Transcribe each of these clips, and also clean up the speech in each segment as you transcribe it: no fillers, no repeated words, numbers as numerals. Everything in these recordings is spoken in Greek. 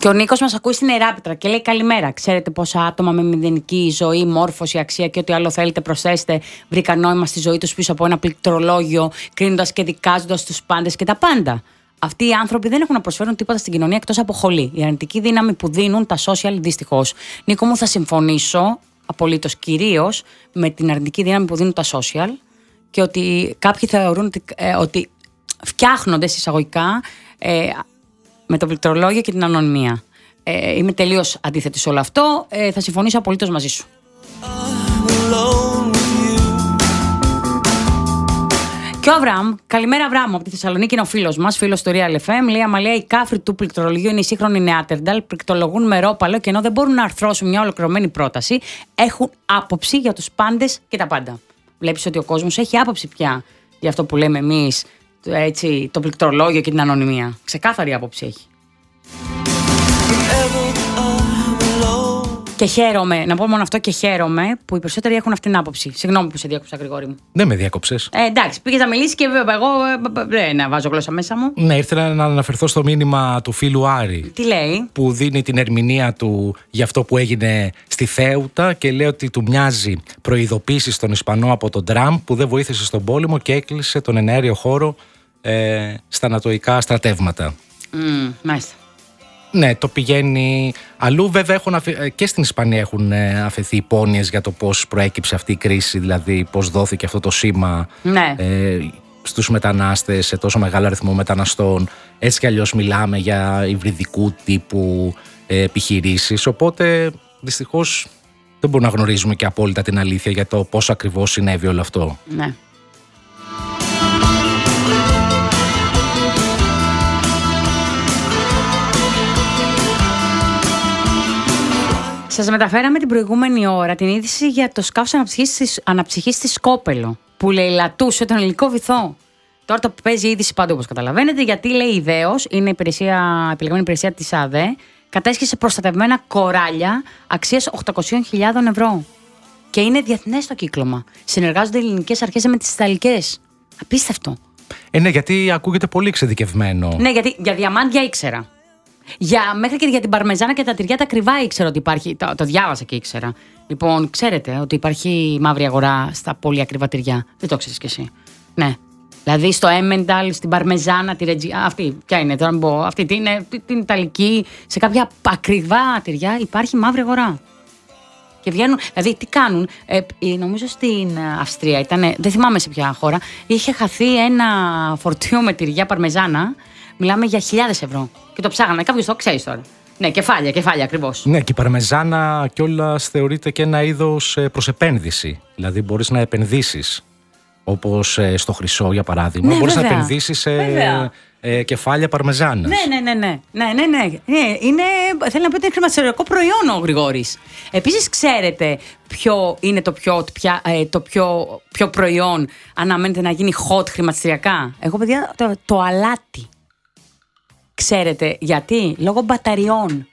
Και ο Νίκος μας ακούει στην Εράπετρα και λέει καλημέρα. Ξέρετε πόσα άτομα με μηδενική ζωή, μόρφωση, αξία και ό,τι άλλο θέλετε προσθέσετε βρήκαν νόημα στη ζωή τους πίσω από ένα πληκτρολόγιο, κρίνοντας και δικάζοντας τους πάντες και τα πάντα. Αυτοί οι άνθρωποι δεν έχουν να προσφέρουν τίποτα στην κοινωνία εκτός από χολή. Η αρνητική δύναμη που δίνουν τα social, δυστυχώς. Νίκο μου, θα συμφωνήσω απολύτως κυρίως με την αρνητική δύναμη που δίνουν τα social και ότι κάποιοι θεωρούν ότι φτιάχνονται εισαγωγικά με το πληκτρολόγιο και την ανωνυμία. Είμαι τελείως αντίθετη σε όλο αυτό. Θα συμφωνήσω απολύτως μαζί σου. Και ο Αβραάμ, καλημέρα Αβραάμ, από τη Θεσσαλονίκη είναι ο φίλος μας, φίλος του Real FM. Λέει Αμαλία, οι κάφροι του πληκτρολογίου είναι οι σύγχρονοι νεάτερνταλ, πληκτρολογούν με ρόπαλο και ενώ δεν μπορούν να αρθρώσουν μια ολοκληρωμένη πρόταση, έχουν άποψη για τους πάντες και τα πάντα. Βλέπεις ότι ο κόσμος έχει άποψη πια για αυτό που λέμε εμείς, έτσι, το πληκτρολόγιο και την ανωνυμία. Ξεκάθαρη άποψη έχει. Και χαίρομαι, να πω μόνο αυτό, και χαίρομαι που οι περισσότεροι έχουν αυτήν την άποψη. Συγγνώμη που σε διάκοψα, Γρηγόρη μου. Δεν με διάκοψες. Εντάξει, πήγες να μιλήσεις και εγώ να βάζω γλώσσα μέσα μου. Ναι, ήρθα να αναφερθώ στο μήνυμα του φίλου Άρη. Τι λέει? Που δίνει την ερμηνεία του για αυτό που έγινε στη Θέουτα και λέει ότι του μοιάζει προειδοποίηση στον Ισπανό από τον Τραμπ που δεν βοήθησε στον πόλεμο και έκλεισε τον εναέριο χώρο στα ανατοϊκά στρατεύματα. Μάλιστα. Ναι, το πηγαίνει αλλού. Βέβαια, και στην Ισπανία έχουν αφαιθεί υπόνοιες για το πώς προέκυψε αυτή η κρίση, δηλαδή πώς δόθηκε αυτό το σήμα στους μετανάστες, σε τόσο μεγάλο αριθμό μεταναστών. Έτσι κι αλλιώς μιλάμε για υβριδικού τύπου επιχειρήσεις, οπότε δυστυχώς δεν μπορούμε να γνωρίζουμε και απόλυτα την αλήθεια για το πώς ακριβώς συνέβη όλο αυτό. Ναι. Σας μεταφέραμε την προηγούμενη ώρα την είδηση για το σκάφος αναψυχής στη Σκόπελο που λαιλατούσε τον ελληνικό βυθό. Τώρα το παίζει η είδηση πάντου, όπως καταλαβαίνετε, γιατί λέει ιδέως, είναι επιλεγμένη υπηρεσία της ΑΔΕ, κατέσχισε προστατευμένα κοράλια αξίας 800.000 ευρώ. Και είναι διεθνές το κύκλωμα. Συνεργάζονται οι ελληνικές αρχές με τις ιταλικές. Απίστευτο. Ναι, γιατί ακούγεται πολύ εξειδικευμένο. Ναι, γιατί για διαμάντια ήξερα. Μέχρι και για την παρμεζάνα και τα τυριά τα κρυβά ήξερα ότι υπάρχει. Το διάβασα και ήξερα. Λοιπόν, ξέρετε ότι υπάρχει μαύρη αγορά στα πολύ ακριβά τυριά. Δεν το ξέρεις κι εσύ. Ναι. Δηλαδή στο Έμενταλ, στην παρμεζάνα, τη Ρετζιά. Αυτή, ποια είναι τώρα, να πω. Αυτή την Ιταλική. Σε κάποια ακριβά τυριά υπάρχει μαύρη αγορά. Και βγαίνουν. Δηλαδή, τι κάνουν. Νομίζω στην Αυστρία ήταν. Δεν θυμάμαι σε ποια χώρα. Είχε χαθεί ένα φορτίο με τυριά παρμεζάνα. Μιλάμε για 1.000 ευρώ. Και το ψάγανε. Κάποιος το ξέρει τώρα. Ναι, κεφάλια ακριβώς. Ναι, και η παρμεζάνα κιόλας θεωρείται και ένα είδος προς επένδυση. Δηλαδή, μπορείς να επενδύσεις. Όπως στο χρυσό, για παράδειγμα. Ναι, μπορείς βέβαια. να επενδύσεις σε κεφάλια παρμεζάνας. Ναι. Είναι, θέλω να πω ότι είναι χρηματιστηριακό προϊόν ο Γρηγόρης. Επίσης, ξέρετε ποιο είναι το πιο προϊόν αναμένεται να γίνει hot χρηματιστηριακά? Εγώ, παιδιά, το αλάτι. Ξέρετε γιατί? Λόγω μπαταριών.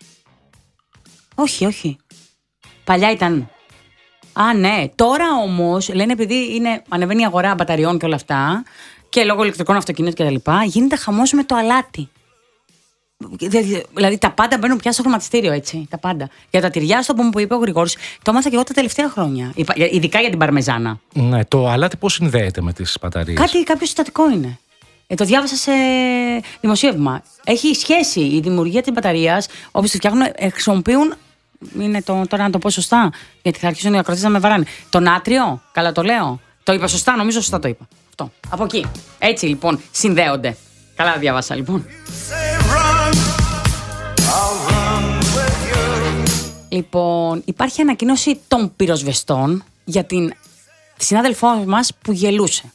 Όχι. Παλιά ήταν. Ναι. Τώρα όμως, λένε επειδή ανεβαίνει η αγορά μπαταριών και όλα αυτά και λόγω ηλεκτρικών αυτοκινήτων κτλ. Γίνεται χαμός με το αλάτι. Δηλαδή τα πάντα μπαίνουν πια στο χρηματιστήριο, έτσι. Τα πάντα. Για τα τυριά, στο που είπε ο Γρηγόρης, το έμαθα και εγώ τα τελευταία χρόνια. Ειδικά για την παρμεζάνα. Ναι, το αλάτι πώς συνδέεται με τις μπαταρίες? Κάποιο συστατικό είναι. Το διάβασα σε δημοσίευμα. Έχει σχέση η δημιουργία της μπαταρίας, όπως τη φτιάχνουν, χρησιμοποιούν. Είναι τώρα να το πω σωστά, γιατί θα αρχίσουν οι ακροατές να με βαράνε. Το νάτριο, καλά το λέω. Το είπα σωστά, νομίζω σωστά το είπα. Αυτό. Από εκεί. Έτσι λοιπόν συνδέονται. Καλά διάβασα λοιπόν. Λοιπόν, υπάρχει ανακοίνωση των πυροσβεστών για την συνάδελφό μας που γελούσε.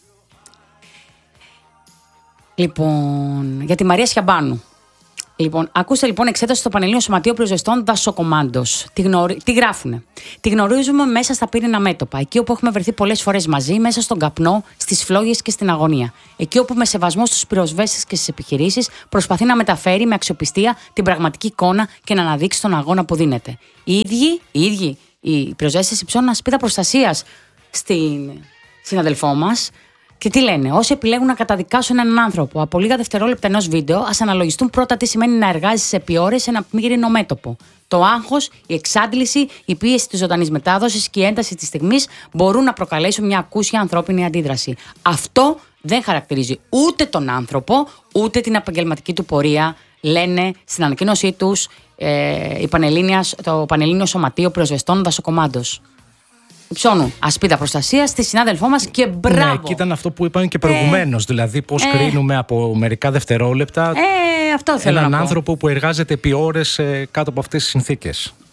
Λοιπόν, για τη Μαρία Σιαμπάνου. Λοιπόν, ακούστε λοιπόν εξέταση στο Πανελλήνιο Σωματείο Πυροσβεστών Δασοκομάντος. Τι γράφουνε? Τη γνωρίζουμε μέσα στα πύρινα μέτωπα. Εκεί όπου έχουμε βρεθεί πολλές φορές μαζί, μέσα στον καπνό, στις φλόγες και στην αγωνία. Εκεί όπου με σεβασμό στους πυροσβέστες και στις επιχειρήσεις προσπαθεί να μεταφέρει με αξιοπιστία την πραγματική εικόνα και να αναδείξει τον αγώνα που δίνεται. Οι ίδιοι οι πυροσβέστες υψώνουν ασπίδα προστασίας στην συναδελφό μας. Και τι λένε, όσοι επιλέγουν να καταδικάσουν έναν άνθρωπο από λίγα δευτερόλεπτα ενός βίντεο, ας αναλογιστούν πρώτα τι σημαίνει να εργάζεσαι επί ώρες σε ένα μίγρινο μέτωπο. Το άγχος, η εξάντληση, η πίεση της ζωντανής μετάδοσης και η ένταση της στιγμής μπορούν να προκαλέσουν μια ακούσια ανθρώπινη αντίδραση. Αυτό δεν χαρακτηρίζει ούτε τον άνθρωπο, ούτε την επαγγελματική του πορεία, λένε στην ανακοίνωσή τους το Πανελλήνιο Σωματείο Πυροσβεστών Δασοκομάντος. Υψώνου ασπίδα προστασία στη συνάδελφό μας και μπράβο. Ναι, και ήταν αυτό που είπαμε και προηγουμένως. Δηλαδή, πώς κρίνουμε από μερικά δευτερόλεπτα αυτό θέλω έναν να πω. άνθρωπο που εργάζεται επί ώρες κάτω από αυτές τις συνθήκες.